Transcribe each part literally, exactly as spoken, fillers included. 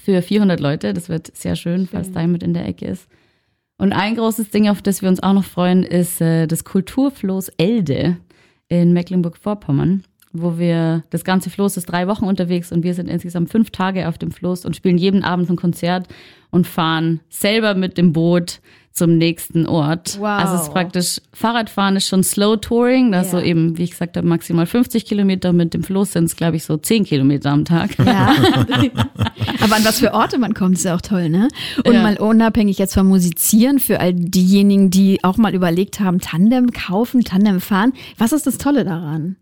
für vierhundert Leute. Das wird sehr schön, schön. falls Dein mit in der Ecke ist. Und ein großes Ding, auf das wir uns auch noch freuen, ist äh, das Kulturfloß Elde in Mecklenburg-Vorpommern, wo wir, das ganze Floß ist drei Wochen unterwegs und wir sind insgesamt fünf Tage auf dem Floß und spielen jeden Abend ein Konzert und fahren selber mit dem Boot zum nächsten Ort. Wow. Also es ist praktisch, Fahrradfahren ist schon Slow Touring, das yeah. so eben, wie ich gesagt habe, maximal fünfzig Kilometer, mit dem Floß sind es, glaube ich, so zehn Kilometer am Tag. Ja. Aber an was für Orte man kommt, ist ja auch toll, ne? Und ja. mal unabhängig jetzt vom Musizieren, für all diejenigen, die auch mal überlegt haben, Tandem kaufen, Tandem fahren, was ist das Tolle daran?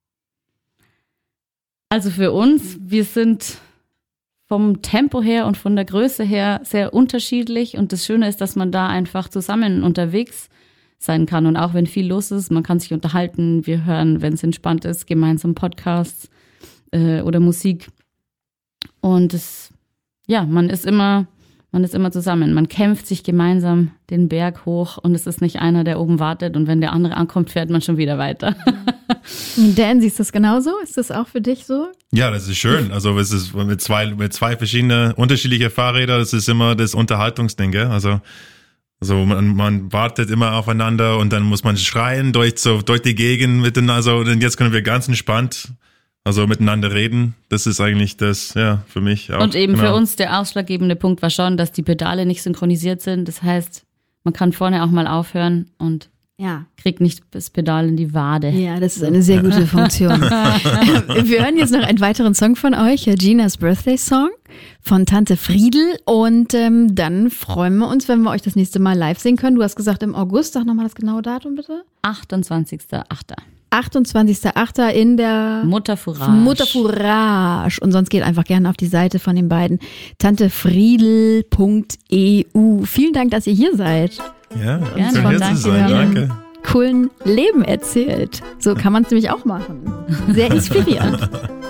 Also für uns, wir sind vom Tempo her und von der Größe her sehr unterschiedlich und das Schöne ist, dass man da einfach zusammen unterwegs sein kann und auch wenn viel los ist, man kann sich unterhalten, wir hören, wenn es entspannt ist, gemeinsam Podcasts äh, oder Musik und es, ja, man ist immer, man ist immer zusammen, man kämpft sich gemeinsam den Berg hoch und es ist nicht einer, der oben wartet und wenn der andere ankommt, fährt man schon wieder weiter. Dan, siehst du das genauso? Ist das auch für dich so? Ja, das ist schön. Also es ist mit zwei, mit zwei verschiedene unterschiedliche Fahrräder, das ist immer das Unterhaltungsding, gell? Also, also man, man wartet immer aufeinander und dann muss man schreien durch, so, durch die Gegend miteinander. Also und jetzt können wir ganz entspannt also miteinander reden. Das ist eigentlich das, ja, für mich auch. Und eben genau. für uns der ausschlaggebende Punkt war schon, dass die Pedale nicht synchronisiert sind. Das heißt, man kann vorne auch mal aufhören und ja. kriegt nicht das Pedal in die Wade. Ja, das ist eine sehr gute Funktion. Wir hören jetzt noch einen weiteren Song von euch, Ginas Birthday Song von Tante Friedl und ähm, dann freuen wir uns, wenn wir euch das nächste Mal live sehen können. Du hast gesagt im August, sag nochmal das genaue Datum bitte. achtundzwanzigster achter achtundzwanzigster achter in der Mutterfourage. Mutterfourage. Und sonst geht einfach gerne auf die Seite von den beiden tantefriedl punkt e u. Vielen Dank, dass ihr hier seid. Ja, gerne, schön hier danke, zu sein. Danke. Coolen Leben erzählt. So kann man es nämlich auch machen. Sehr inspirierend.